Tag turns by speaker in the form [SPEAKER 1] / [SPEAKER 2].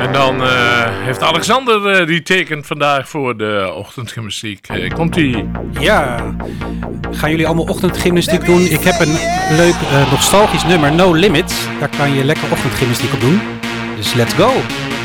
[SPEAKER 1] En dan heeft Alexander die tekent vandaag voor de ochtendgymnastiek. Komt-ie?
[SPEAKER 2] Ja, gaan jullie allemaal ochtendgymnastiek doen? Ik heb een leuk nostalgisch nummer, No Limits. Daar kan je lekker ochtendgymnastiek op doen. Dus let's go!